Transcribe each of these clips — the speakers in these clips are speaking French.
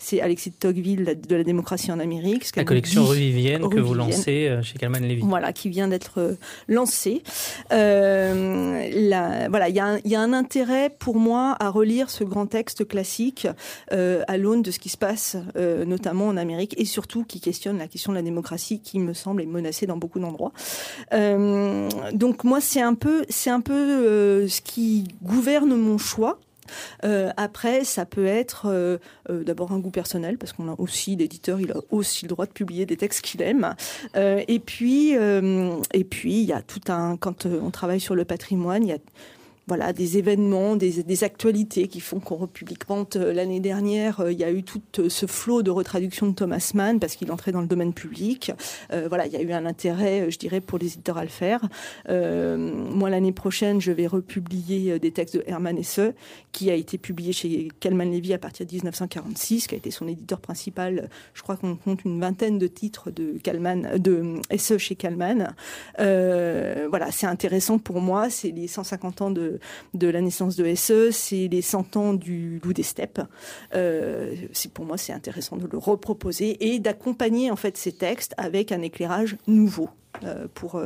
c'est Alexis de Tocqueville de la démocratie en Amérique. La collection Rue Vivienne que vous lancez chez Calman Levy. Voilà, qui vient d'être lancée. Voilà, il y a un intérêt pour moi à relire ce grand texte classique à l'aune de ce qui se passe notamment en Amérique et surtout qui questionne la question de la démocratie qui me semble est menacée dans beaucoup d'endroits. Donc moi c'est un peu ce qui gouverne mon choix. Après, ça peut être d'abord un goût personnel, parce qu'on a aussi l'éditeur, il a aussi le droit de publier des textes qu'il aime. Et puis, il y a tout quand on travaille sur le patrimoine, il y a voilà, des événements, des actualités qui font qu'on republie. Quand l'année dernière, il y a eu tout ce flot de retraduction de Thomas Mann parce qu'il entrait dans le domaine public. Voilà, il y a eu un intérêt, je dirais, pour les éditeurs à le faire. Moi, l'année prochaine, je vais republier des textes de Hermann Hesse, qui a été publié chez Calman Levy à partir de 1946, qui a été son éditeur principal. Je crois qu'on compte une vingtaine de titres de Hesse chez Calman. Voilà, c'est intéressant pour moi. C'est les 150 ans de la naissance de Hesse, c'est les 100 ans du Loup des Steppes. Pour moi, c'est intéressant de le reproposer et d'accompagner en fait ces textes avec un éclairage nouveau pour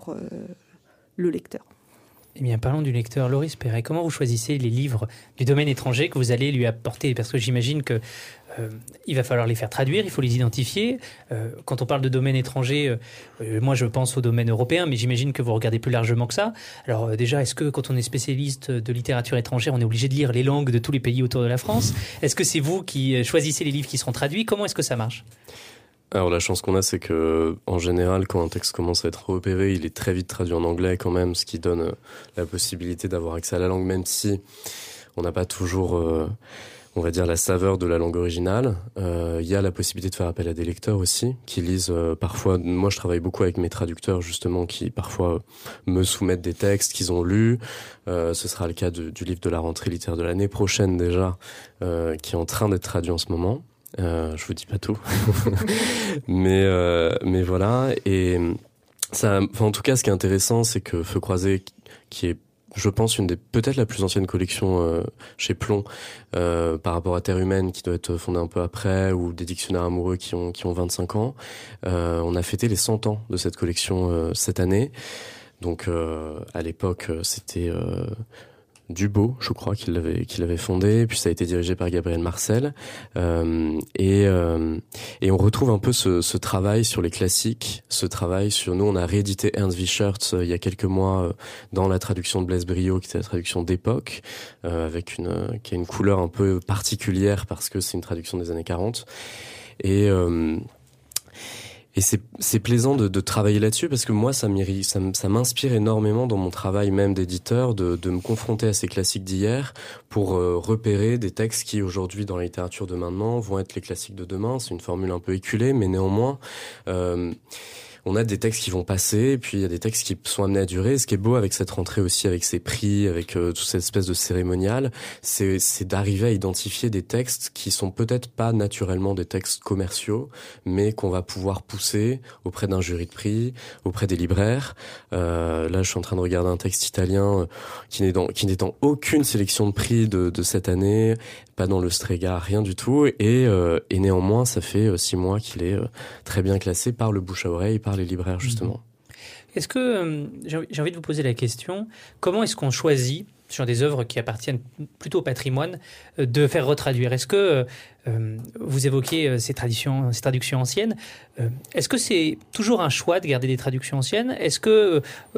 le lecteur. Eh bien, parlons du lecteur. Loris Perret, comment vous choisissez les livres du domaine étranger que vous allez lui apporter ? Parce que j'imagine que il va falloir les faire traduire, il faut les identifier. Quand on parle de domaine étranger, moi je pense au domaine européen, mais j'imagine que vous regardez plus largement que ça. Alors déjà, est-ce que quand on est spécialiste de littérature étrangère, on est obligé de lire les langues de tous les pays autour de la France ? Est-ce que c'est vous qui choisissez les livres qui seront traduits ? Comment est-ce que ça marche ? Alors la chance qu'on a, c'est que en général, quand un texte commence à être repéré, il est très vite traduit en anglais quand même, ce qui donne la possibilité d'avoir accès à la langue, même si on n'a pas toujours, on va dire, la saveur de la langue originale. Il y a la possibilité de faire appel à des lecteurs aussi, qui lisent parfois. Moi, je travaille beaucoup avec mes traducteurs justement, qui parfois me soumettent des textes qu'ils ont lus. Ce sera le cas du livre de la rentrée littéraire de l'année prochaine déjà, qui est en train d'être traduit en ce moment. Je vous dis pas tout, mais voilà. Et ça, en tout cas, ce qui est intéressant, c'est que Feu croisé, qui est, je pense, peut-être la plus ancienne collection chez Plon par rapport à Terre humaine, qui doit être fondée un peu après, ou des dictionnaires amoureux qui ont 25 ans. On a fêté les 100 ans de cette collection cette année. Donc à l'époque, c'était Dubos, je crois, qui l'avait fondé, puis ça a été dirigé par Gabriel Marcel, et on retrouve un peu ce travail sur les classiques, ce travail sur, nous on a réédité Ernst Wiechert il y a quelques mois dans la traduction de Blaise Briot, qui était la traduction d'époque, avec qui a une couleur un peu particulière parce que c'est une traduction des années 40, et c'est plaisant de travailler là-dessus parce que moi, ça m'inspire énormément dans mon travail même d'éditeur de me confronter à ces classiques d'hier pour repérer des textes qui aujourd'hui dans la littérature de maintenant vont être les classiques de demain. C'est une formule un peu éculée, mais néanmoins, on a des textes qui vont passer, et puis il y a des textes qui sont amenés à durer. Ce qui est beau avec cette rentrée aussi, avec ces prix, avec toute cette espèce de cérémonial, c'est d'arriver à identifier des textes qui sont peut-être pas naturellement des textes commerciaux, mais qu'on va pouvoir pousser auprès d'un jury de prix, auprès des libraires. Là, je suis en train de regarder un texte italien qui n'est dans aucune sélection de prix de cette année, pas dans le Strega, rien du tout, et néanmoins, ça fait 6 mois qu'il est très bien classé par le bouche à oreille, par les libraires justement. Est-ce que, j'ai envie de vous poser la question, comment est-ce qu'on choisit, sur des œuvres qui appartiennent plutôt au patrimoine, de faire retraduire ? Est-ce que, vous évoquez ces traductions anciennes, est-ce que c'est toujours un choix de garder des traductions anciennes ? Est-ce que...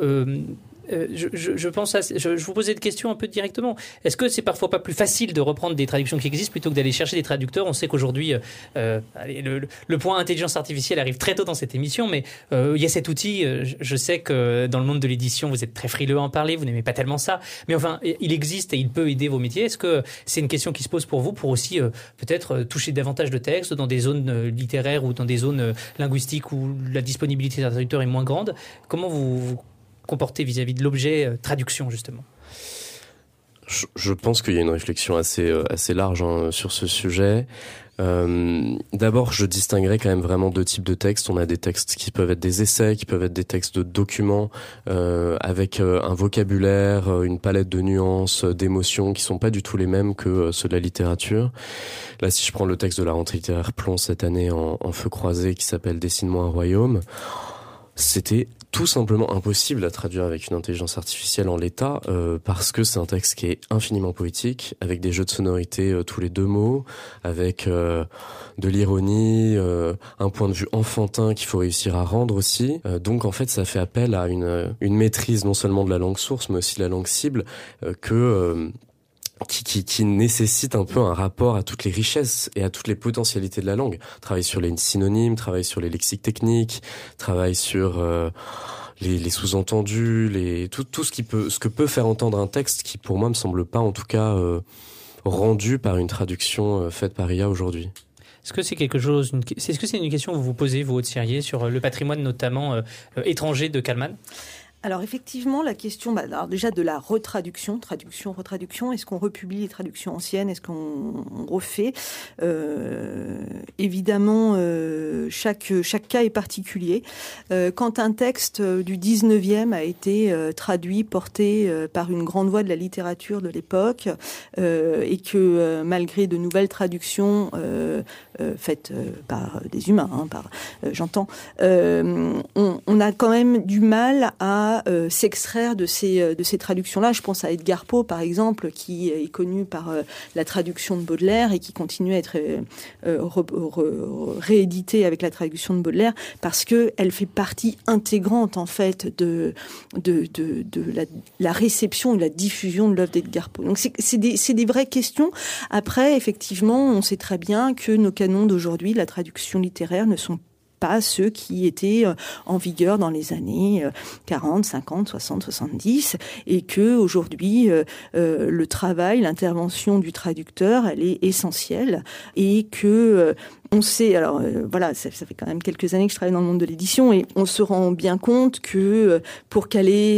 je pense je vous posais une question un peu directement. Est-ce que c'est parfois pas plus facile de reprendre des traductions qui existent plutôt que d'aller chercher des traducteurs ? On sait qu'aujourd'hui, le point intelligence artificielle arrive très tôt dans cette émission, mais il y a cet outil. Je sais que dans le monde de l'édition, vous êtes très frileux à en parler, vous n'aimez pas tellement ça, mais enfin, il existe et il peut aider vos métiers. Est-ce que c'est une question qui se pose pour vous, pour aussi peut-être toucher davantage de textes dans des zones littéraires ou dans des zones linguistiques où la disponibilité des traducteurs est moins grande ? Comment vous comporter vis-à-vis de l'objet traduction, justement ? Je pense qu'il y a une réflexion assez large sur ce sujet. D'abord, je distinguerais quand même vraiment deux types de textes. On a des textes qui peuvent être des essais, qui peuvent être des textes de documents, avec un vocabulaire, une palette de nuances, d'émotions qui sont pas du tout les mêmes que ceux de la littérature. Là, si je prends le texte de la rentrée littéraire Plomb cette année en feu croisé qui s'appelle Dessine-moi un royaume, c'était tout simplement impossible à traduire avec une intelligence artificielle en l'état, parce que c'est un texte qui est infiniment poétique, avec des jeux de sonorité tous les 2 mots, avec de l'ironie, un point de vue enfantin qu'il faut réussir à rendre aussi. Donc en fait, ça fait appel à une maîtrise non seulement de la langue source, mais aussi de la langue cible, qui nécessite un peu un rapport à toutes les richesses et à toutes les potentialités de la langue. Travaille sur les synonymes, travaille sur les lexiques techniques, travaille sur les sous-entendus, tout ce que peut faire entendre un texte qui pour moi me semble pas en tout cas rendu par une traduction faite par IA aujourd'hui. Est-ce que c'est est-ce que c'est une question que vous vous posez, vous, Aude-Sirier, sur le patrimoine notamment étranger de Kallmann ? Alors effectivement, la question alors déjà de la retraduction, retraduction, est-ce qu'on republie les traductions anciennes, est-ce qu'on refait évidemment, chaque cas est particulier. Quand un texte du 19e a été traduit, porté par une grande voix de la littérature de l'époque, et que malgré de nouvelles traductions faites par des humains, j'entends, on a quand même du mal à s'extraire de ces traductions-là. Je pense à Edgar Poe, par exemple, qui est connu par la traduction de Baudelaire et qui continue à être réédité avec la traduction de Baudelaire parce que elle fait partie intégrante en fait de la réception et de la diffusion de l'œuvre d'Edgar Poe. Donc c'est des vraies questions. Après, effectivement, on sait très bien que nos canons d'aujourd'hui, la traduction littéraire, ne sont pas ceux qui étaient en vigueur dans les années 40, 50, 60, 70 et que aujourd'hui le travail, l'intervention du traducteur, elle est essentielle et que on sait, alors voilà, ça fait quand même quelques années que je travaille dans le monde de l'édition et on se rend bien compte que pour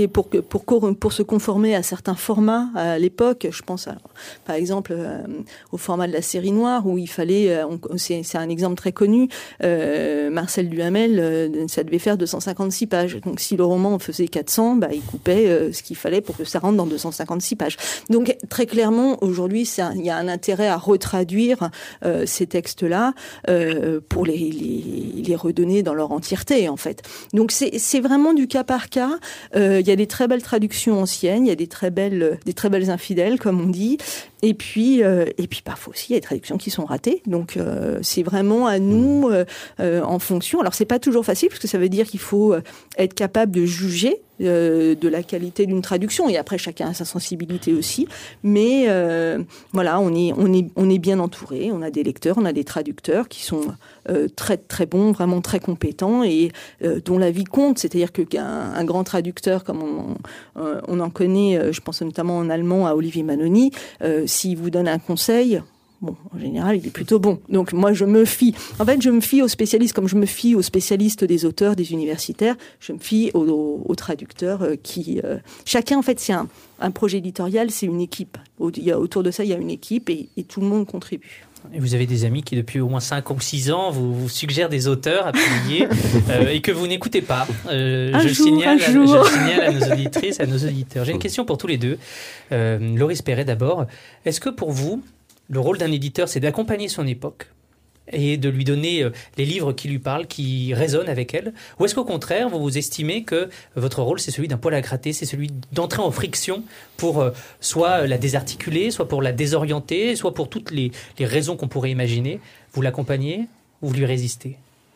se conformer à certains formats à l'époque, je pense par exemple au format de la série noire où il fallait, c'est un exemple très connu, Marcel Duhamel, ça devait faire 256 pages. Donc si le roman en faisait 400, il coupait ce qu'il fallait pour que ça rentre dans 256 pages. Donc très clairement, aujourd'hui, il y a un intérêt à retraduire ces textes-là pour les redonner dans leur entièreté, en fait. Donc c'est vraiment du cas par cas. Il y a des très belles traductions anciennes, il y a des très belles infidèles, comme on dit. Et puis parfois aussi il y a des traductions qui sont ratées. Donc c'est vraiment à nous en fonction. Alors c'est pas toujours facile parce que ça veut dire qu'il faut être capable de juger de la qualité d'une traduction et après chacun a sa sensibilité aussi. Mais voilà, on est bien entouré. On a des lecteurs, on a des traducteurs qui sont très très bons, vraiment très compétents et dont la vie compte. C'est-à-dire qu'un grand traducteur comme on en connaît, je pense notamment en allemand à Olivier Manoni. S'il vous donne un conseil, bon, en général, il est plutôt bon. Donc, moi, je me fie aux spécialistes, comme je me fie aux spécialistes des auteurs, des universitaires, je me fie aux traducteurs qui... chacun, en fait, c'est un projet éditorial, c'est une équipe. Autour de ça, il y a une équipe et tout le monde contribue. Et vous avez des amis qui, depuis au moins 5 ou 6 ans, vous suggèrent des auteurs à publier et que vous n'écoutez pas. Je signale à nos auditrices, à nos auditeurs. J'ai une question pour tous les deux. Loris Perret, d'abord. Est-ce que pour vous, le rôle d'un éditeur, c'est d'accompagner son époque et de lui donner les livres qui lui parlent, qui résonnent avec elle? Ou est-ce qu'au contraire, vous estimez que votre rôle, c'est celui d'un poil à gratter, c'est celui d'entrer en friction pour soit la désarticuler, soit pour la désorienter, soit pour toutes les raisons qu'on pourrait imaginer? Vous l'accompagnez ou vous lui résistez?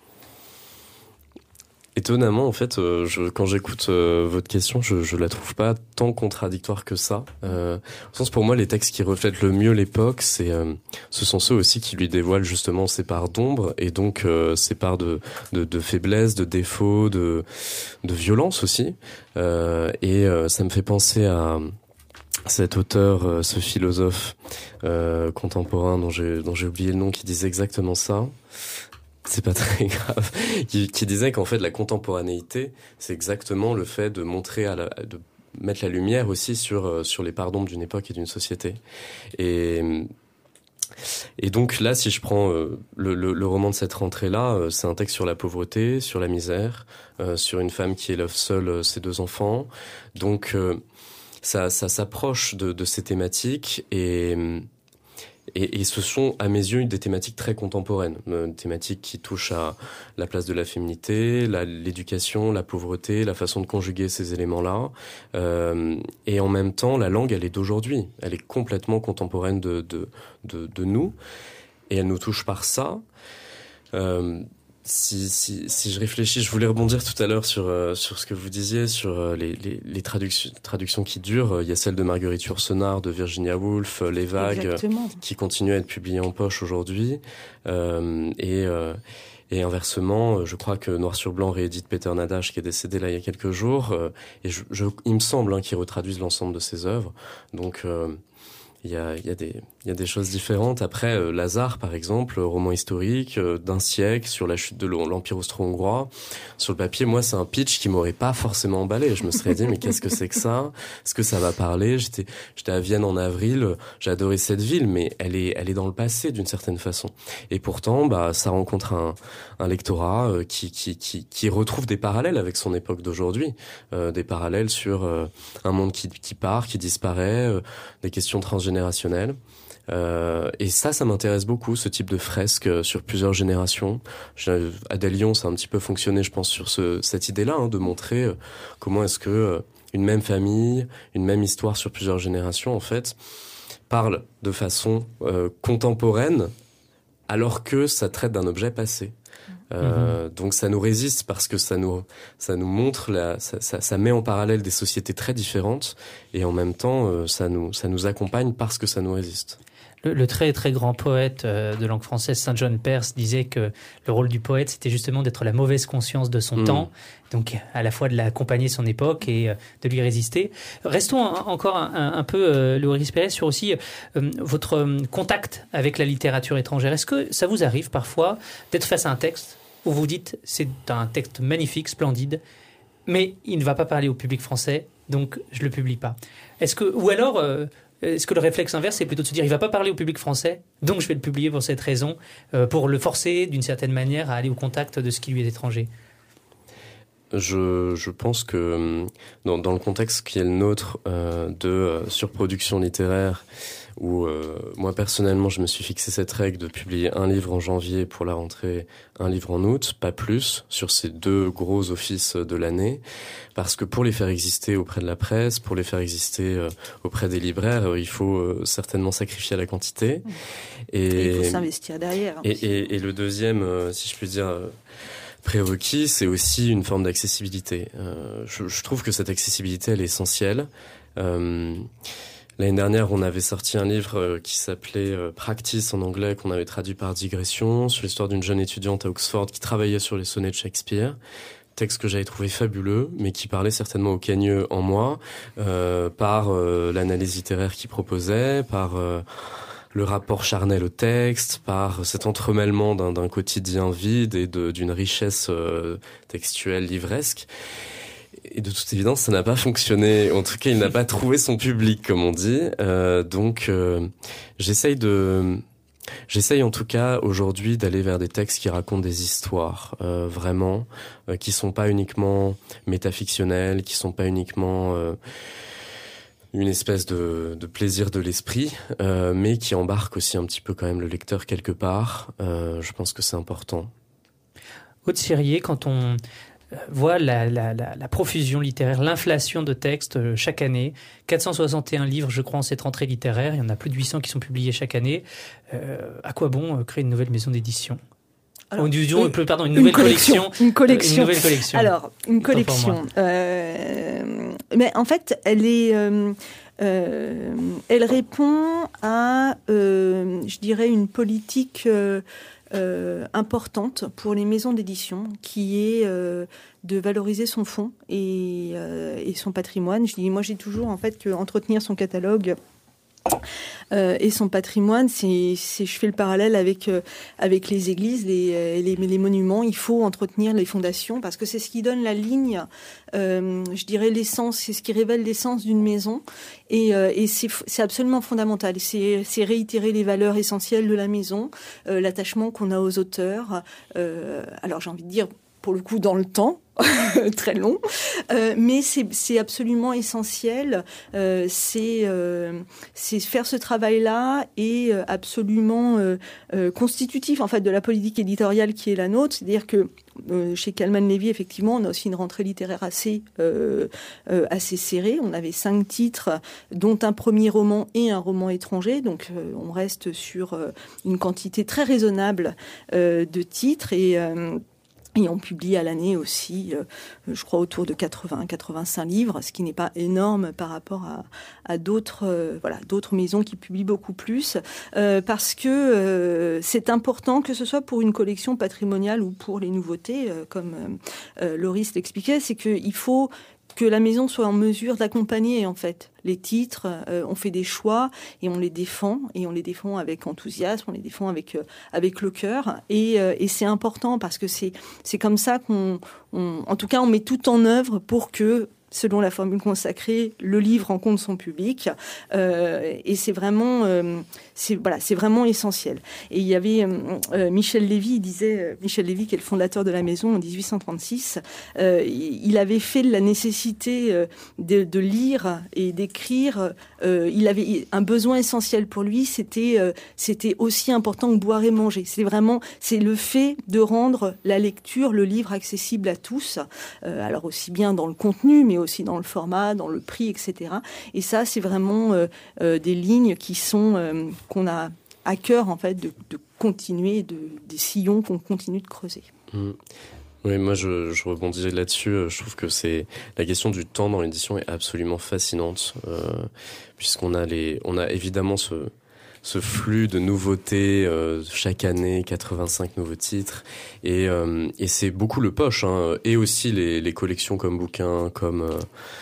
Étonnamment, en fait, quand j'écoute votre question, je la trouve pas tant contradictoire que ça. Au sens, pour moi, les textes qui reflètent le mieux l'époque, ce sont ceux aussi qui lui dévoilent justement ses parts d'ombre et donc ses parts de faiblesse, de défaut, de violence aussi. Et ça me fait penser à cet auteur, ce philosophe contemporain dont j'ai oublié le nom, qui disait exactement ça. C'est pas très grave. Qui disait qu'en fait la contemporanéité, c'est exactement le fait de montrer de mettre la lumière aussi sur les parts d'ombre d'une époque et d'une société. Et Et donc là, si je prends le roman de cette rentrée-là, c'est un texte sur la pauvreté, sur la misère, sur une femme qui élève seule ses 2 enfants. Donc ça s'approche de ces thématiques et ce sont, à mes yeux, des thématiques très contemporaines, des thématiques qui touchent à la place de la féminité, l'éducation, la pauvreté, la façon de conjuguer ces éléments-là. Et en même temps, la langue, elle est d'aujourd'hui. Elle est complètement contemporaine de nous. Et elle nous touche par ça. Si je réfléchis, je voulais rebondir tout à l'heure sur ce que vous disiez, sur les traductions qui durent. Il y a celle de Marguerite Yourcenar, de Virginia Woolf, Les Vagues, Exactement. qui continuent à être publiées en poche aujourd'hui. Et inversement, je crois que Noir sur Blanc réédite Peter Nadash, qui est décédé là il y a quelques jours. Et il me semble qu'ils retraduisent l'ensemble de ses œuvres. Donc il y a des choses différentes. Après, Lazare, par exemple, roman historique d'un siècle sur la chute de l'Empire austro-hongrois. Sur le papier, moi, c'est un pitch qui m'aurait pas forcément emballé. Je me serais dit, mais qu'est-ce que c'est que ça? Est-ce que ça va parler? J'étais à Vienne en avril. J'ai adoré cette ville, mais elle est dans le passé d'une certaine façon. Et pourtant, ça rencontre un lectorat qui retrouve des parallèles avec son époque d'aujourd'hui. Des parallèles sur un monde qui part, qui disparaît, des questions transgénérationnelles. Et ça m'intéresse beaucoup, ce type de fresque sur plusieurs générations. Adèle Lyon, ça a un petit peu fonctionné, je pense, sur cette idée-là, de montrer comment est-ce que une même famille, une même histoire sur plusieurs générations, en fait, parle de façon contemporaine, alors que ça traite d'un objet passé. Donc ça nous résiste parce que ça nous montre ça met en parallèle des sociétés très différentes et en même temps ça nous accompagne parce que ça nous résiste. Le très très grand poète de langue française, Saint John Perse, disait que le rôle du poète, c'était justement d'être la mauvaise conscience de son temps, donc à la fois de l'accompagner son époque et de lui résister. Restons encore un peu, Loris Pérez, sur aussi votre contact avec la littérature étrangère. Est-ce que ça vous arrive parfois d'être face à un texte où vous dites c'est un texte magnifique, splendide, mais il ne va pas parler au public français, donc je le publie pas. Est-ce que le réflexe inverse, c'est plutôt de se dire il va pas parler au public français, donc je vais le publier pour cette raison, pour le forcer d'une certaine manière à aller au contact de ce qui lui est étranger? Je pense que dans le contexte qui est le nôtre de surproduction littéraire, où moi personnellement je me suis fixé cette règle de publier un livre en janvier pour la rentrée, un livre en août, pas plus, sur ces 2 gros offices de l'année, parce que pour les faire exister auprès de la presse, pour les faire exister auprès des libraires, il faut certainement sacrifier la quantité. Et il faut s'investir derrière. Et le deuxième, si je puis dire, prérequis, c'est aussi une forme d'accessibilité. Je trouve que cette accessibilité, elle est essentielle. L'année dernière, on avait sorti un livre qui s'appelait Practice en anglais, qu'on avait traduit par Digression, sur l'histoire d'une jeune étudiante à Oxford qui travaillait sur les sonnets de Shakespeare. Texte que j'avais trouvé fabuleux, mais qui parlait certainement au cagneux en moi, par l'analyse littéraire qu'il proposait, par le rapport charnel au texte, par cet entremêlement d'un quotidien vide et d'une richesse textuelle livresque. Et de toute évidence, ça n'a pas fonctionné. En tout cas, il n'a pas trouvé son public, comme on dit. Donc, j'essaye en tout cas aujourd'hui d'aller vers des textes qui racontent des histoires, vraiment, qui sont pas uniquement métafictionnels, qui sont pas uniquement une espèce de plaisir de l'esprit, mais qui embarquent aussi un petit peu quand même le lecteur quelque part. Je pense que c'est important. Aude Sirié, quand on voit la profusion littéraire, l'inflation de textes chaque année. 461 livres, je crois, en cette rentrée littéraire. Il y en a plus de 800 qui sont publiés chaque année. À quoi bon créer une nouvelle maison d'édition ? Une nouvelle collection. Une collection. Une nouvelle collection. Alors, une collection. Mais en fait, elle répond à, je dirais, une politique importante pour les maisons d'édition, qui est de valoriser son fonds et son patrimoine. Moi, j'ai toujours en fait qu'entretenir son catalogue Et son patrimoine, je fais le parallèle avec les églises, les monuments. Il faut entretenir les fondations parce que c'est ce qui donne la ligne, je dirais l'essence, c'est ce qui révèle l'essence d'une maison. Et c'est absolument fondamental. C'est réitérer les valeurs essentielles de la maison, l'attachement qu'on a aux auteurs. Alors j'ai envie de dire, pour le coup, dans le temps, très long, mais c'est absolument essentiel. C'est faire ce travail-là et absolument constitutif en fait de la politique éditoriale qui est la nôtre. C'est-à-dire que chez Calman Levy, effectivement, on a aussi une rentrée littéraire assez serrée. On avait 5 titres, dont un premier roman et un roman étranger. Donc, on reste sur une quantité très raisonnable de titres et on publie à l'année aussi, je crois, autour de 80-85 livres, ce qui n'est pas énorme par rapport à d'autres maisons qui publient beaucoup plus, parce que c'est important, que ce soit pour une collection patrimoniale ou pour les nouveautés, comme Loris l'expliquait, c'est qu'il faut que la maison soit en mesure d'accompagner en fait les titres. On fait des choix et on les défend avec enthousiasme, on les défend avec le cœur et c'est important parce que c'est comme ça en tout cas on met tout en œuvre pour que, selon la formule consacrée, le livre rencontre son public, et c'est vraiment essentiel. Et il y avait Michel Lévy, Michel Lévy qui est le fondateur de la maison en 1836, il avait fait de la nécessité de lire et d'écrire, il avait un besoin essentiel pour lui, c'était aussi important que boire et manger. C'est le fait de rendre la lecture, le livre accessible à tous, alors aussi bien dans le contenu, mais aussi dans le format, dans le prix, etc. Et ça, c'est vraiment des lignes qui sont qu'on a à cœur en fait de continuer, des sillons qu'on continue de creuser. Oui, moi je rebondis là-dessus. Je trouve que la question du temps dans l'édition est absolument fascinante, puisqu'on a évidemment ce flux de nouveautés, chaque année 85 nouveaux titres, et c'est beaucoup le poche, hein, et aussi les collections comme bouquins, comme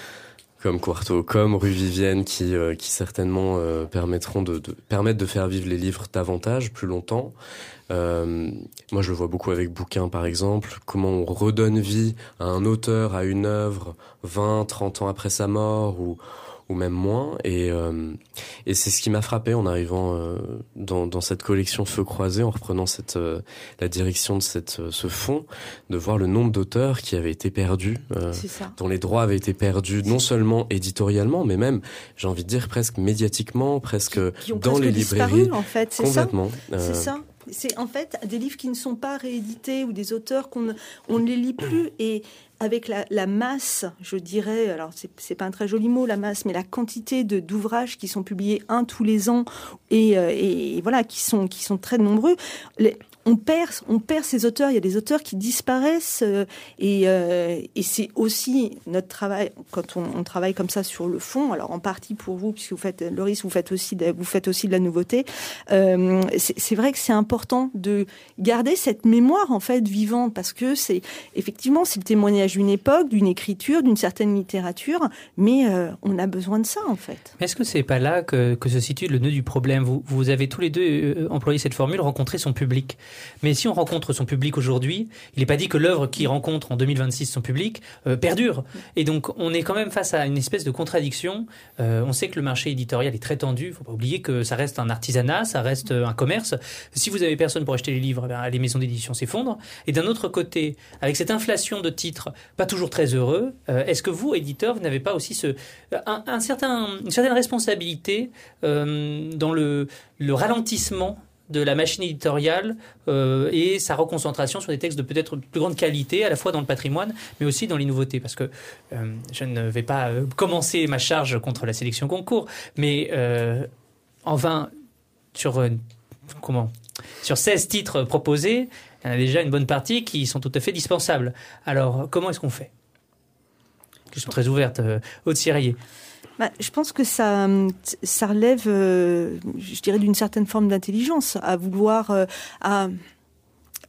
Quarto, comme Rue Vivienne, qui certainement permettent de faire vivre les livres davantage, plus longtemps. Moi, je le vois beaucoup avec bouquins, par exemple. Comment on redonne vie à un auteur, à une œuvre, 20, 30 ans après sa mort, ou même moins. Et c'est ce qui m'a frappé en arrivant dans cette collection Feux croisés, en reprenant la direction de ce fonds, de voir le nombre d'auteurs qui avaient été perdus, dont les droits avaient été perdus, non seulement éditorialement, mais même, j'ai envie de dire, presque médiatiquement, presque qui ont dans presque les librairies. Disparu, en fait, c'est complètement. C'est ça. C'est en fait des livres qui ne sont pas réédités ou des auteurs on ne les lit plus, et avec la masse, je dirais, alors c'est pas un très joli mot, la masse, mais la quantité d'ouvrages qui sont publiés tous les ans et voilà, qui sont très nombreux. On perd ces auteurs. Il y a des auteurs qui disparaissent et c'est aussi notre travail quand on travaille comme ça sur le fond. Alors en partie pour vous, puisque Loris, vous faites aussi de la nouveauté. C'est vrai que c'est important de garder cette mémoire en fait vivante, parce que c'est le témoignage d'une époque, d'une écriture, d'une certaine littérature, mais on a besoin de ça en fait. Est-ce que c'est pas là que se situe le nœud du problème? Vous avez tous les deux employé cette formule, rencontrer son public. Mais si on rencontre son public aujourd'hui, il n'est pas dit que l'œuvre qui rencontre en 2026 son public perdure. Et donc, on est quand même face à une espèce de contradiction. On sait que le marché éditorial est très tendu. Il ne faut pas oublier que ça reste un artisanat, ça reste un commerce. Si vous n'avez personne pour acheter les livres, les maisons d'édition s'effondrent. Et d'un autre côté, avec cette inflation de titres, pas toujours très heureux, est-ce que vous, éditeurs, vous n'avez pas aussi une certaine responsabilité dans le ralentissement de la machine éditoriale et sa reconcentration sur des textes de peut-être plus grande qualité, à la fois dans le patrimoine, mais aussi dans les nouveautés? Parce que je ne vais pas commencer ma charge contre la sélection concours, mais enfin, sur 16 titres proposés, il y en a déjà une bonne partie qui sont tout à fait dispensables. Alors, comment est-ce qu'on fait? Question très ouverte, Aude Sirier. Je pense que ça relève, je dirais, d'une certaine forme d'intelligence, à vouloir, à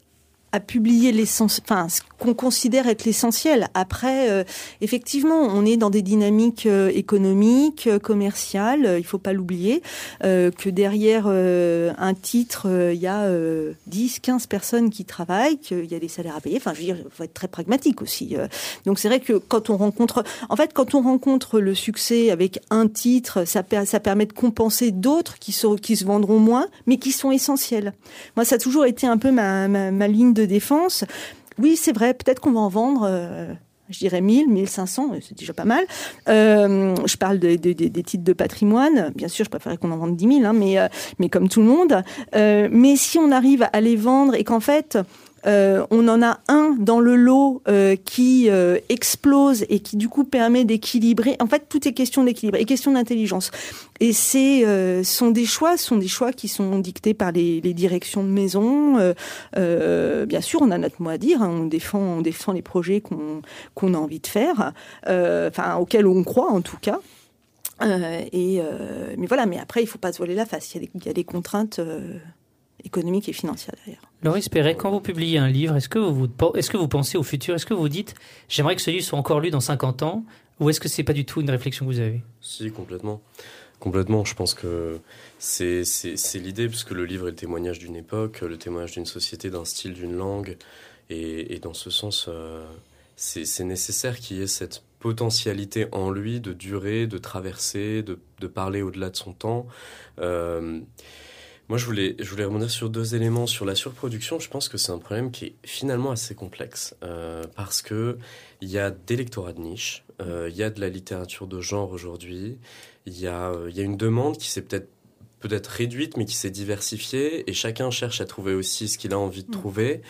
à publier ce qu'on considère être l'essentiel. Après, effectivement, on est dans des dynamiques économiques, commerciales. Il faut pas l'oublier que derrière un titre, il y a 10, 15 personnes qui travaillent, qu'il y a des salaires à payer. Enfin, je veux dire, il faut être très pragmatique aussi. Donc c'est vrai que quand on rencontre le succès avec un titre, ça permet de compenser d'autres qui se vendront moins, mais qui sont essentiels. Moi, ça a toujours été un peu ma ligne de défense. Oui, c'est vrai, peut-être qu'on va en vendre, je dirais 1000, 1500, c'est déjà pas mal. Je parle des titres de patrimoine. Bien sûr, je préférerais qu'on en vende 10 000, mais comme tout le monde. Mais si on arrive à les vendre et qu'en fait, on en a un dans le lot qui explose et qui du coup permet d'équilibrer. En fait, tout est question d'équilibre et question d'intelligence. Et sont des choix qui sont dictés par les directions de maison. Bien sûr, on a notre mot à dire. On défend les projets qu'on a envie de faire, auxquels on croit en tout cas. Mais voilà. Mais après, il faut pas se voiler la face. Il y a des contraintes économiques et financières derrière. Loris Perret, quand vous publiez un livre, est-ce que vous pensez au futur? Est-ce que vous vous dites, j'aimerais que ce livre soit encore lu dans 50 ans? Ou est-ce que c'est pas du tout une réflexion que vous avez? Si, complètement. Complètement. Je pense que c'est l'idée, puisque le livre est le témoignage d'une époque, le témoignage d'une société, d'un style, d'une langue. Et dans ce sens, c'est nécessaire qu'il y ait cette potentialité en lui de durer, de traverser, de parler au-delà de son temps. Moi, je voulais rebondir sur 2 éléments. Sur la surproduction, je pense que c'est un problème qui est finalement assez complexe parce que il y a des lectorats de niche, il y a de la littérature de genre aujourd'hui, il y a une demande qui s'est peut-être réduite, mais qui s'est diversifiée, et chacun cherche à trouver aussi ce qu'il a envie de trouver.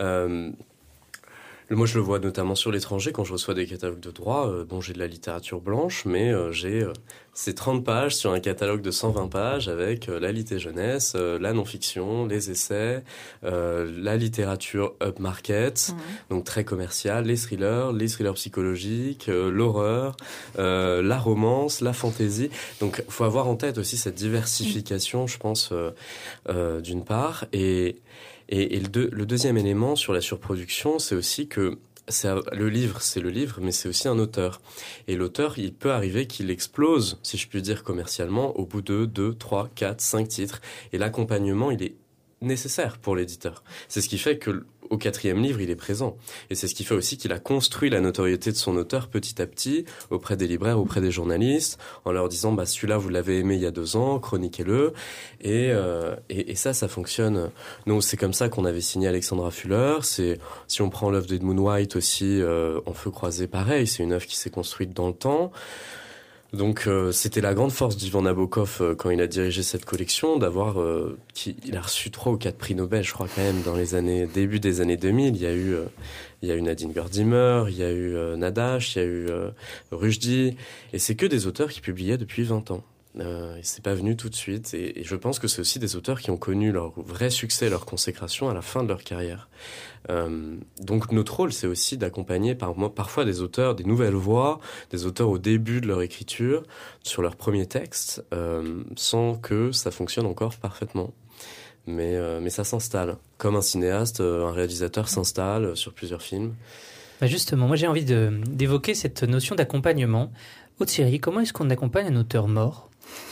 Moi, je le vois notamment sur l'étranger, quand je reçois des catalogues de droit. J'ai de la littérature blanche, mais j'ai ces 30 pages sur un catalogue de 120 pages avec la litté jeunesse, la non-fiction, les essais, la littérature upmarket, donc très commerciale, les thrillers psychologiques, l'horreur, la romance, la fantasy. Donc, il faut avoir en tête aussi cette diversification, je pense, d'une part. Et le deuxième élément sur la surproduction, c'est aussi que le livre, c'est le livre, mais c'est aussi un auteur. Et l'auteur, il peut arriver qu'il explose, si je puis dire commercialement, au bout de 2, 3, 4, 5 titres. Et l'accompagnement, il est nécessaire pour l'éditeur. C'est ce qui fait que au 4e livre, il est présent. Et c'est ce qui fait aussi qu'il a construit la notoriété de son auteur petit à petit auprès des libraires, auprès des journalistes, en leur disant celui-là, vous l'avez aimé il y a 2 ans, chroniquez-le. Et ça fonctionne. Nous, c'est comme ça qu'on avait signé Alexandra Fuller. Si on prend l'œuvre d'Edmund White aussi, En feu croisé, pareil. C'est une œuvre qui s'est construite dans le temps. Donc c'était la grande force d'Ivan Nabokov quand il a dirigé cette collection, d'avoir il a reçu 3 ou 4 prix Nobel, je crois, quand même, dans les début des années 2000. Il y a eu Nadine Gordimer, il y a eu Nadache, il y a eu Rushdie, et c'est que des auteurs qui publiaient depuis 20 ans. Et c'est pas venu tout de suite, et je pense que c'est aussi des auteurs qui ont connu leur vrai succès, leur consécration à la fin de leur carrière. Donc notre rôle, c'est aussi d'accompagner parfois des auteurs, des nouvelles voix, des auteurs au début de leur écriture, sur leur premier texte, sans que ça fonctionne encore parfaitement. Mais ça s'installe. Comme un cinéaste, un réalisateur s'installe sur plusieurs films. Justement, moi j'ai envie d'évoquer cette notion d'accompagnement. Aude Thierry, comment est-ce qu'on accompagne un auteur mort?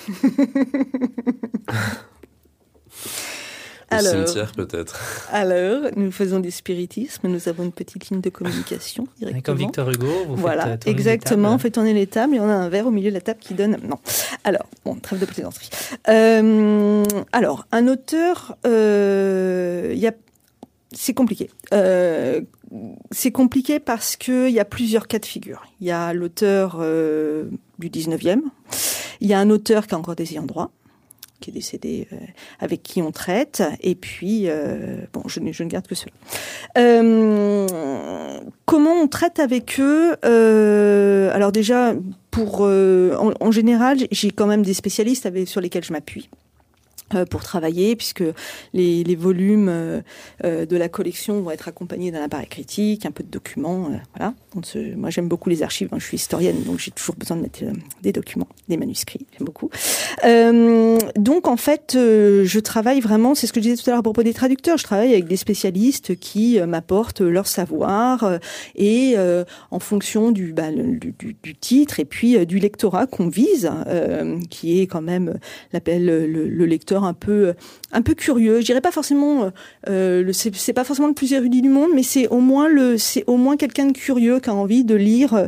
Au cimetière, peut-être. Alors, nous faisons du spiritisme, nous avons une petite ligne de communication directement. Comme Victor Hugo, vous voilà, exactement, on fait tourner les tables et on a un verre au milieu de la table qui donne... Non. Alors, trêve de plaisanterie. Alors, un auteur, c'est compliqué. C'est compliqué parce qu'il y a plusieurs cas de figure. Il y a l'auteur du 19e, il y a un auteur qui a encore des ayants droit, qui est décédé, avec qui on traite, et puis, je ne garde que cela. Comment on traite avec eux? Alors déjà, en général, j'ai quand même des spécialistes sur lesquels je m'appuie. pour travailler, puisque les volumes de la collection vont être accompagnés d'un appareil critique, un peu de documents, voilà. Donc, moi, j'aime beaucoup les archives, je suis historienne, donc j'ai toujours besoin de mettre des documents, des manuscrits, j'aime beaucoup. Donc, en fait, je travaille vraiment, c'est ce que je disais tout à l'heure à propos des traducteurs, je travaille avec des spécialistes qui m'apportent leur savoir et en fonction du titre et puis du lectorat qu'on vise, qui est quand même, le lecteur un peu curieux. Je dirais pas forcément c'est pas forcément le plus érudit du monde, mais c'est au moins quelqu'un de curieux qui a envie de lire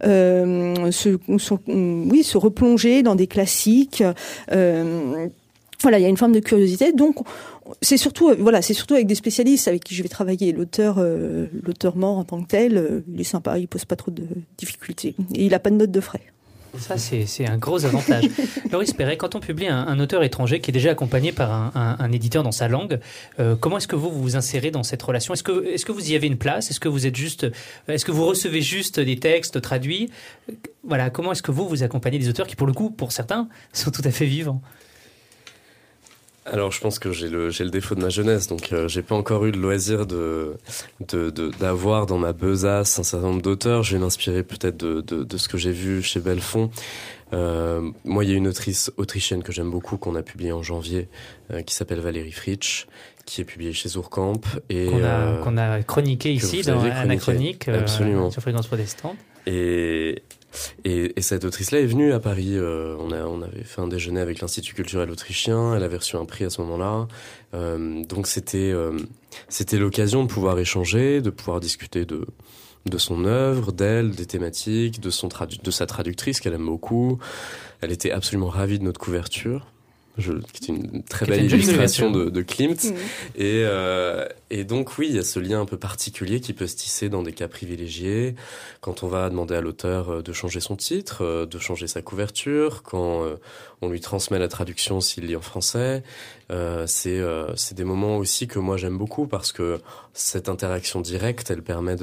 se replonger dans des classiques. Voilà, il y a une forme de curiosité. Donc c'est surtout avec des spécialistes avec qui je vais travailler. L'auteur mort en tant que tel, il est sympa, il pose pas trop de difficultés et il a pas de note de frais. Ça, c'est un gros avantage. Loris Perret, quand on publie un auteur étranger qui est déjà accompagné par un éditeur dans sa langue, comment est-ce que vous vous insérez dans cette relation ? Est-ce que vous y avez une place ? Est-ce que vous recevez juste des textes traduits ? Voilà, comment est-ce que vous accompagnez des auteurs qui, pour le coup, pour certains, sont tout à fait vivants ? Alors, je pense que j'ai le défaut de ma jeunesse, donc j'ai pas encore eu le loisir d'avoir dans ma besace un certain nombre d'auteurs. Je vais m'inspirer peut-être de ce que j'ai vu chez Belfond. Moi, il y a une autrice autrichienne que j'aime beaucoup, qu'on a publiée en janvier, qui s'appelle Valérie Fritsch, qui est publiée chez Zourkamp. Et qu'on a chroniqué ici dans Anachronique, sur Fréquence Protestante. Et cette autrice-là est venue à Paris. On avait fait un déjeuner avec l'Institut culturel autrichien. Elle avait reçu un prix à ce moment-là. Donc c'était l'occasion de pouvoir échanger, de pouvoir discuter de son œuvre, d'elle, des thématiques, de sa traductrice qu'elle aime beaucoup. Elle était absolument ravie de notre couverture. Qui est une très belle illustration de Klimt. Et donc oui, il y a ce lien un peu particulier qui peut se tisser dans des cas privilégiés, quand on va demander à l'auteur de changer son titre, de changer sa couverture, quand on lui transmet la traduction s'il lit en français. C'est des moments aussi que moi j'aime beaucoup, parce que cette interaction directe, elle permet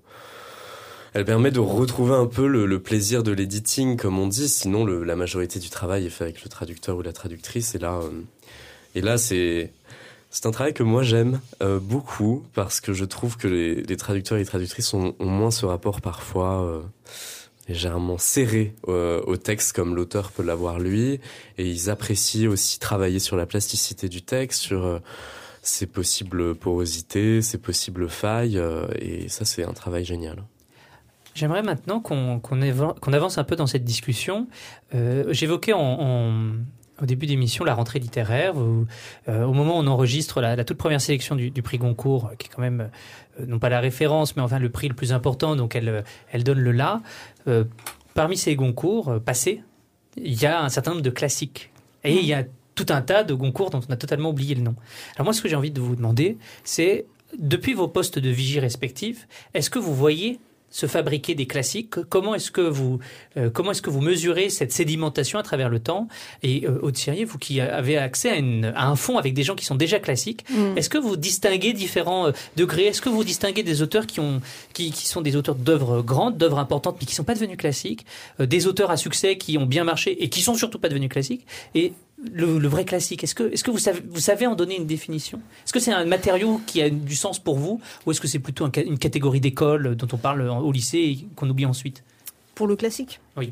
de retrouver un peu le plaisir de l'editing, comme on dit. Sinon, la majorité du travail est fait avec le traducteur ou la traductrice. Et là, c'est un travail que moi j'aime beaucoup, parce que je trouve que les traducteurs et les traductrices ont moins ce rapport parfois légèrement serré au texte, comme l'auteur peut l'avoir lui. Et ils apprécient aussi travailler sur la plasticité du texte, sur ses possibles porosités, ses possibles failles. Et ça, c'est un travail génial. J'aimerais maintenant qu'on avance un peu dans cette discussion. J'évoquais au début d'émission la rentrée littéraire, où, au moment où on enregistre la toute première sélection du prix Goncourt, qui est quand même, non pas la référence, mais enfin le prix le plus important, donc elle donne le là. Parmi ces Goncourt passés, il y a un certain nombre de classiques. Et il y a tout un tas de Goncourt dont on a totalement oublié le nom. Alors moi, ce que j'ai envie de vous demander, c'est, depuis vos postes de vigie respectifs, est-ce que vous voyez se fabriquer des classiques? Comment est-ce que vous mesurez cette sédimentation à travers le temps? Et Aude Sirier, vous qui avez accès à un fonds avec des gens qui sont déjà classiques, est-ce que vous distinguez différents degrés? Est-ce que vous distinguez des auteurs qui sont des auteurs d'œuvres grandes, d'œuvres importantes, mais qui ne sont pas devenus classiques, des auteurs à succès qui ont bien marché et qui sont surtout pas devenus classiques, et le vrai classique? Est-ce que vous savez en donner une définition? Est-ce que c'est un matériau qui a du sens pour vous, ou est-ce que c'est plutôt une catégorie d'école dont on parle au lycée et qu'on oublie ensuite? Pour le classique? Oui.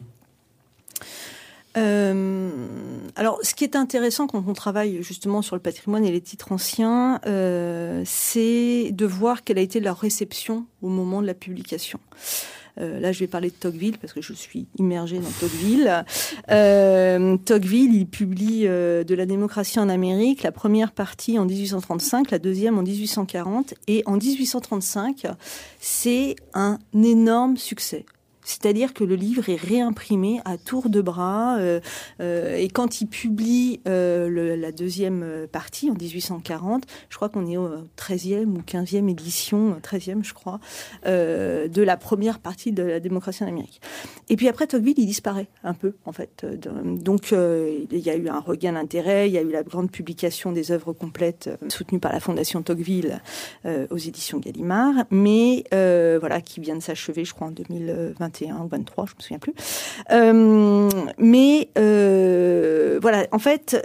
Alors, ce qui est intéressant quand on travaille justement sur le patrimoine et les titres anciens, c'est de voir quelle a été leur réception au moment de la publication. Là, je vais parler de Tocqueville parce que je suis immergée dans Tocqueville. Tocqueville, il publie de la démocratie en Amérique, la première partie en 1835, la deuxième en 1840. Et en 1835, c'est un énorme succès. C'est-à-dire que le livre est réimprimé à tour de bras. Et quand il publie la deuxième partie, en 1840, je crois qu'on est au 13e ou 15e édition, 13e je crois, de la première partie de la démocratie en Amérique. Et puis après, Tocqueville, il disparaît un peu, en fait. Donc, il y a eu un regain d'intérêt, il y a eu la grande publication des œuvres complètes soutenues par la Fondation Tocqueville aux éditions Gallimard, mais voilà, qui vient de s'achever, je crois, en 2021 ou 23, je me souviens plus. Mais voilà, en fait,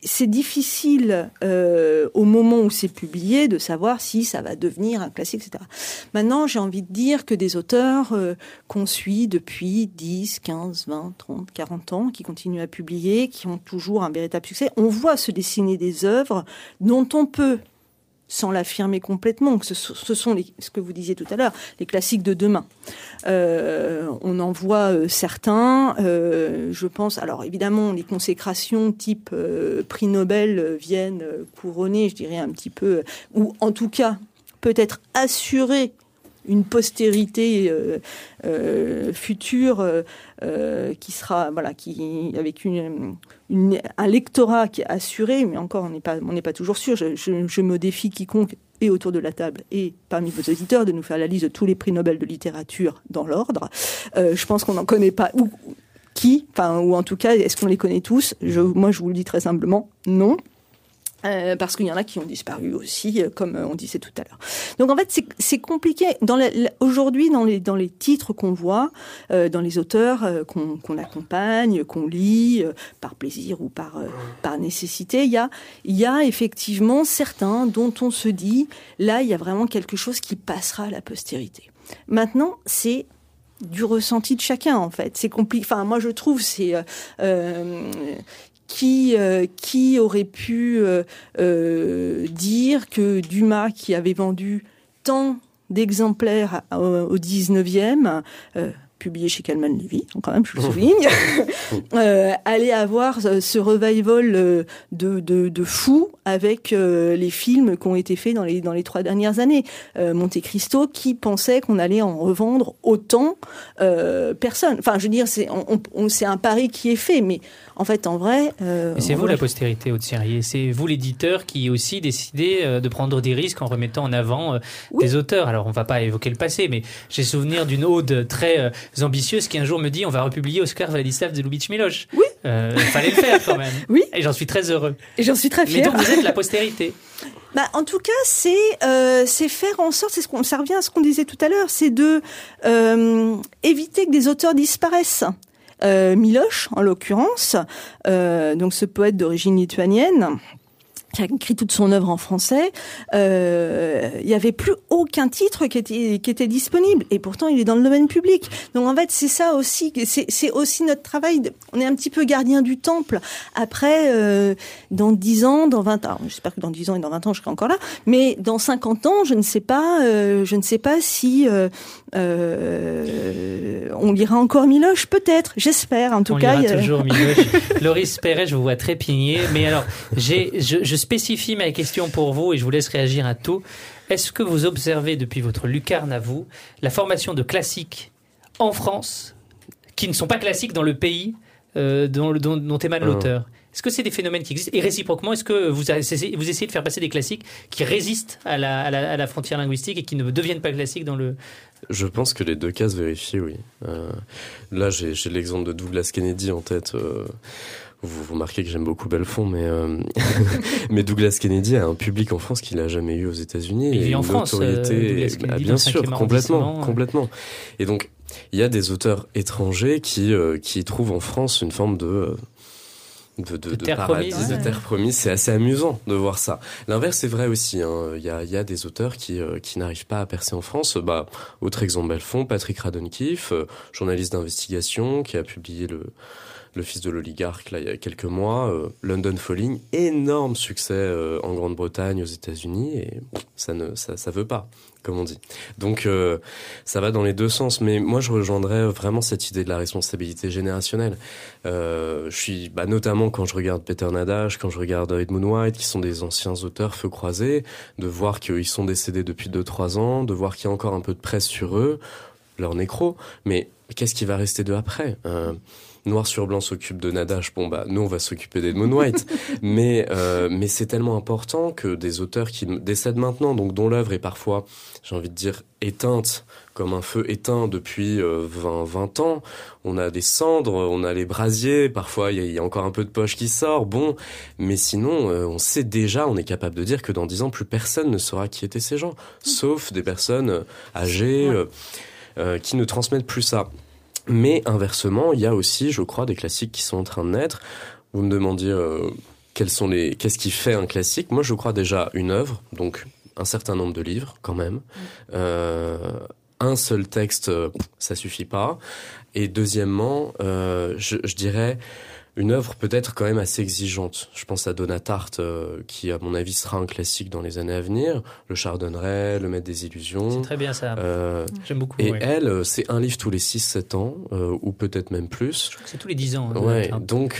c'est difficile au moment où c'est publié de savoir si ça va devenir un classique, etc. Maintenant, j'ai envie de dire que des auteurs qu'on suit depuis 10, 15, 20, 30, 40 ans, qui continuent à publier, qui ont toujours un véritable succès, on voit se dessiner des œuvres dont on peut, sans l'affirmer complètement, que ce sont ce que vous disiez tout à l'heure, les classiques de demain. On en voit certains, je pense, alors évidemment, les consécrations type prix Nobel viennent couronner, je dirais un petit peu, ou en tout cas, peut-être assurer une postérité future qui sera, voilà, qui avec un lectorat qui est assuré, mais encore on n'est pas toujours sûr. Je me défie quiconque et autour de la table et parmi vos auditeurs de nous faire la liste de tous les prix Nobel de littérature dans l'ordre. Je pense qu'on n'en connaît pas ou en tout cas est-ce qu'on les connaît tous. Moi je vous le dis très simplement, non. Parce qu'il y en a qui ont disparu aussi, comme on disait tout à l'heure. Donc en fait, c'est compliqué. Aujourd'hui, dans les titres qu'on voit, dans les auteurs qu'on accompagne, qu'on lit, par plaisir ou par nécessité, il y a effectivement certains dont on se dit, là, il y a vraiment quelque chose qui passera à la postérité. Maintenant, c'est du ressenti de chacun, en fait. C'est compliqué. Enfin, moi, je trouve, c'est... Qui aurait pu dire que Dumas, qui avait vendu tant d'exemplaires au 19e, publié chez Calman Levy, quand même, je le souligne, allait avoir ce revival de fou avec les films qui ont été faits dans les 3 dernières années. Monte Cristo, qui pensait qu'on allait en revendre autant, personne. Enfin, je veux dire, c'est un pari qui est fait, mais en fait, en vrai... Et c'est vous la postérité, Aude-Sirier. C'est vous l'éditeur qui aussi décidé de prendre des risques en remettant en avant des auteurs. Alors, on ne va pas évoquer le passé, mais j'ai souvenir d'une Aude très ambitieuse qui un jour me dit on va republier Oskar Vladislav de Lubitsch Miloš. Oui. Fallait le faire quand même. Oui. Et j'en suis très heureux. Et j'en suis très fière. Mais donc vous êtes la postérité. En tout cas, c'est faire en sorte, ça revient à ce qu'on disait tout à l'heure, c'est de éviter que des auteurs disparaissent. Miloš, en l'occurrence, donc ce poète d'origine lituanienne, qui a écrit toute son œuvre en français, il y avait plus aucun titre qui était disponible, et pourtant il est dans le domaine public. Donc en fait c'est ça aussi, c'est aussi notre travail. On est un petit peu gardien du temple. Après, dans 10 ans, dans 20 ans, j'espère que dans 10 ans et dans 20 ans je serai encore là, mais dans 50 ans, je ne sais pas si on lira encore Miloš, peut-être, j'espère. En tout cas, on lira toujours Miloš. Loris Perret, je vous vois trépigner, mais alors je spécifie ma question pour vous et je vous laisse réagir à tout. Est-ce que vous observez depuis votre lucarne à vous la formation de classiques en France qui ne sont pas classiques dans le pays dont émane l'auteur? Est-ce que c'est des phénomènes qui existent? Et réciproquement, est-ce que vous essayez de faire passer des classiques qui résistent à la frontière linguistique et qui ne deviennent pas classiques dans le... Je pense que les deux cas se vérifient, oui. Là, j'ai l'exemple de Douglas Kennedy en tête. Vous remarquez que j'aime beaucoup Belfond, mais Douglas Kennedy a un public en France qu'il n'a jamais eu aux États-Unis. Il vit en France, bien sûr, complètement. Et donc, il y a des auteurs étrangers qui trouvent en France une forme de terre paradis, promise. De terre promise. C'est assez amusant de voir ça. L'inverse est vrai aussi. Il y a des auteurs qui n'arrivent pas à percer en France. Autre exemple, Belfond, Patrick Radonkeefe, journaliste d'investigation, qui a publié le fils de l'oligarque là il y a quelques mois, London Falling, énorme succès en Grande-Bretagne, aux États-Unis, et ça veut pas, comme on dit. Donc ça va dans les deux sens, mais moi je rejoindrais vraiment cette idée de la responsabilité générationnelle. Je suis notamment quand je regarde Peter Nadash, quand je regarde Edmund White, qui sont des anciens auteurs feu croisé, de voir qu'ils sont décédés depuis 2-3 ans, de voir qu'il y a encore un peu de presse sur eux, leur nécro, mais qu'est-ce qui va rester d'eux après? Noir sur blanc s'occupe de Nadash, nous on va s'occuper d'Edmund White, mais c'est tellement important que des auteurs qui décèdent maintenant, donc dont l'œuvre est parfois, j'ai envie de dire, éteinte, comme un feu éteint depuis 20 ans, on a des cendres, on a les brasiers, parfois il y a encore un peu de poche qui sort, mais sinon on sait déjà, on est capable de dire que dans 10 ans plus personne ne saura qui étaient ces gens, sauf des personnes âgées qui ne transmettent plus ça. Mais inversement, il y a aussi, je crois, des classiques qui sont en train de naître. Vous me demandiez qu'est-ce qui fait un classique? Moi, je crois déjà une œuvre, donc un certain nombre de livres quand même. Un seul texte, ça suffit pas. Et deuxièmement, je dirais une œuvre peut-être quand même assez exigeante. Je pense à Donna Tartt, qui à mon avis sera un classique dans les années à venir. Le Chardonneret, Le Maître des Illusions. C'est très bien ça. J'aime beaucoup. Et elle, c'est un livre tous les 6-7 ans, ou peut-être même plus. Je crois que c'est tous les 10 ans. Ouais, donc...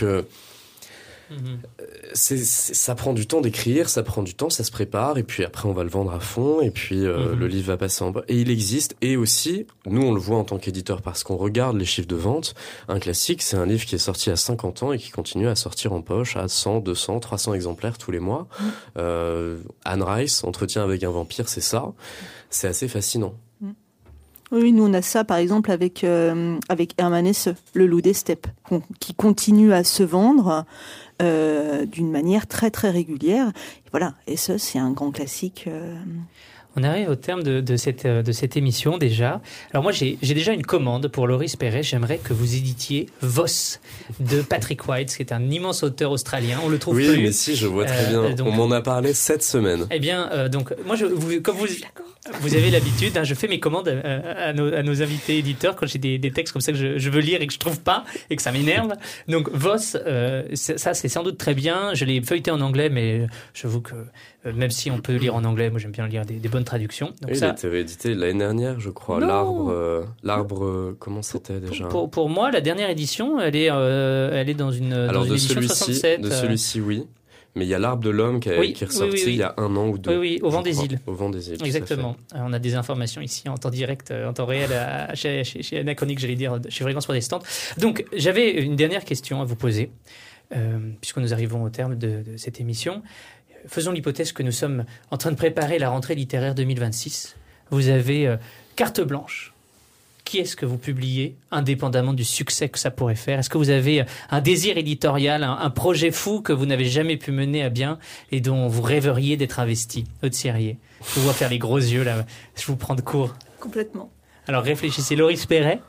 ça prend du temps d'écrire, ça prend du temps, ça se prépare, et puis après on va le vendre à fond, et puis le livre va passer en bas. Et il existe, et aussi, nous on le voit en tant qu'éditeur, parce qu'on regarde les chiffres de vente. Un classique, c'est un livre qui est sorti à 50 ans et qui continue à sortir en poche à 100, 200, 300 exemplaires tous les mois. Anne Rice, Entretien avec un vampire, c'est ça. C'est assez fascinant. Oui, nous on a ça par exemple avec Hermann Hesse, Le Loup des Steppes, qui continue à se vendre d'une manière très très régulière. Et voilà, Hesse, c'est un grand classique. On arrive au terme de cette émission déjà. Alors moi j'ai déjà une commande pour Loris Perret. J'aimerais que vous éditiez Voss de Patrick White, qui est un immense auteur australien. On le trouve plus. Oui, mais si, je vois très bien. Donc, on m'en a parlé cette semaine. Eh bien, donc moi, comme vous avez l'habitude, hein, je fais mes commandes à nos invités éditeurs quand j'ai des textes comme ça que je veux lire et que je trouve pas et que ça m'énerve. Donc Voss, ça c'est sans doute très bien. Je l'ai feuilleté en anglais, mais j'avoue que même si on peut lire en anglais, moi j'aime bien lire des bonnes traductions. Donc il a été réédité l'année dernière, je crois. L'arbre, comment c'était déjà? Pour moi, la dernière édition, elle est dans une édition 67. De celui-ci, oui. Mais il y a L'Arbre de l'Homme qui est ressorti il y a 1 an ou 2. Oui, au Vent des Îles. Au Vent des Îles. Exactement. On a des informations ici en temps direct, en temps réel, chez Anachronique, j'allais dire, chez Fréquence Protestante. Donc, j'avais une dernière question à vous poser, puisque nous arrivons au terme de cette émission. Faisons l'hypothèse que nous sommes en train de préparer la rentrée littéraire 2026. Vous avez carte blanche. Qui est-ce que vous publiez, indépendamment du succès que ça pourrait faire? Est-ce que vous avez un désir éditorial, un projet fou que vous n'avez jamais pu mener à bien et dont vous rêveriez d'être investi? Aude Sérier, je vous vois faire les gros yeux là, je vous prends de court. Complètement. Alors réfléchissez. Loris Perret?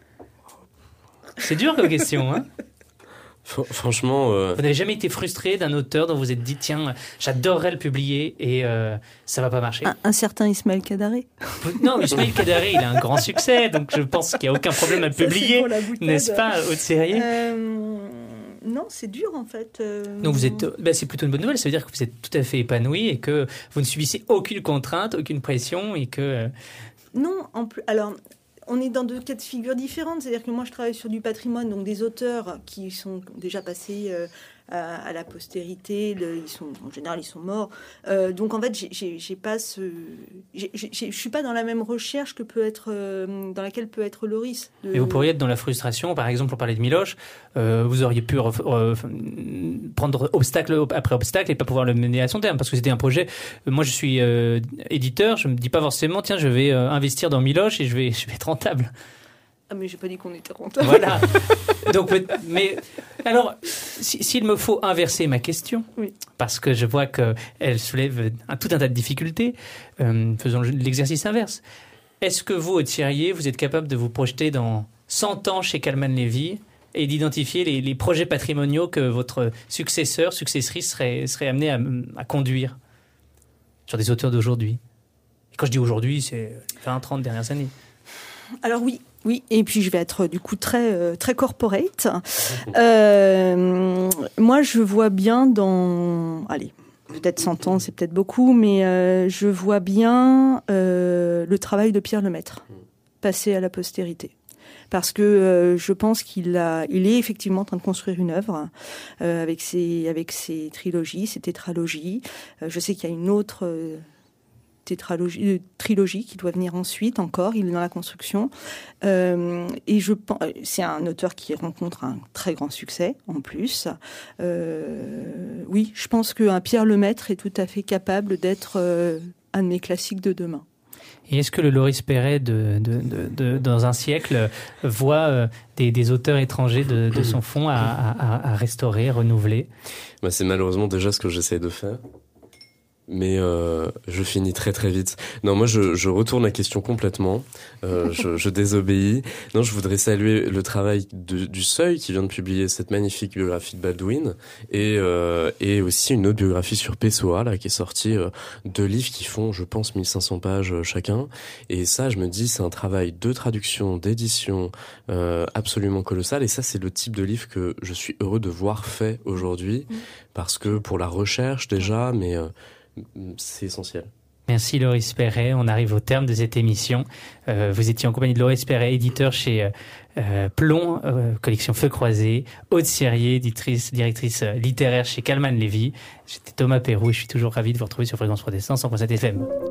C'est dur comme question, hein? Franchement... Vous n'avez jamais été frustré d'un auteur dont vous êtes dit, tiens, j'adorerais le publier et ça va pas marcher? Un certain Ismaël Kadare. Non, Ismaël Kadare, il a un grand succès, donc je pense qu'il n'y a aucun problème à le publier, n'est-ce pas, Aude Sérier? Non, c'est dur en fait. Donc c'est plutôt une bonne nouvelle, ça veut dire que vous êtes tout à fait épanoui et que vous ne subissez aucune contrainte, aucune pression et que... Non, alors... On est dans 2 cas de figure différentes. C'est-à-dire que moi, je travaille sur du patrimoine, donc des auteurs qui sont déjà passés à la postérité. En général, ils sont morts. Donc, en fait, j'ai pas je suis pas dans la même recherche que dans laquelle peut être Loris. Et vous pourriez être dans la frustration. Par exemple, on parlait de Miloche. Vous auriez pu prendre obstacle après obstacle et pas pouvoir le mener à son terme parce que c'était un projet. Moi, je suis éditeur. Je me dis pas forcément, tiens, je vais investir dans Miloche et je vais être rentable. Ah, mais j'ai pas dit qu'on était rentable. Voilà. Donc, mais alors, s'il me faut inverser ma question, oui, parce que je vois qu'elle soulève tout un tas de difficultés, faisons l'exercice inverse. Est-ce que vous, Aude Sérier, vous êtes capable de vous projeter dans 100 ans chez Calman Levy et d'identifier les projets patrimoniaux que votre successrice serait amené à conduire sur des auteurs d'aujourd'hui? Et quand je dis aujourd'hui, c'est les 20-30 dernières années. Alors oui, et puis je vais être du coup très très corporate. Moi, je vois bien peut-être 100 ans, c'est peut-être beaucoup, mais je vois bien le travail de Pierre Lemaitre passer à la postérité. Parce que je pense qu'il est effectivement en train de construire une œuvre avec ses trilogies, ses tétralogies. Je sais qu'il y a une autre trilogie qui doit venir ensuite encore, il est dans la construction. Et je pense, c'est un auteur qui rencontre un très grand succès en plus. Oui, je pense qu'un Pierre Lemaitre est tout à fait capable d'être un de mes classiques de demain. Et est-ce que le Loris Perret dans un siècle voit des auteurs étrangers de son fonds à restaurer, renouveler? C'est malheureusement déjà ce que j'essaie de faire. mais je finis très très vite. Non, moi je retourne la question complètement. Je désobéis. Non, je voudrais saluer le travail du Seuil qui vient de publier cette magnifique biographie de Baldwin et aussi une autre biographie sur Pessoa là qui est sortie, 2 livres qui font, je pense, 1500 pages chacun. Et ça, je me dis, c'est un travail de traduction, d'édition absolument colossal. Et ça, c'est le type de livre que je suis heureux de voir fait aujourd'hui parce que pour la recherche déjà, mais c'est essentiel. Merci Loris Perret. On arrive au terme de cette émission. Vous étiez en compagnie de Loris Perret, éditeur chez Plomb, collection Feu Croisé, Aude Sérier, directrice littéraire chez Calman Lévy. J'étais Thomas Perroux et je suis toujours ravi de vous retrouver sur Fréquence Protestante 100.7 FM.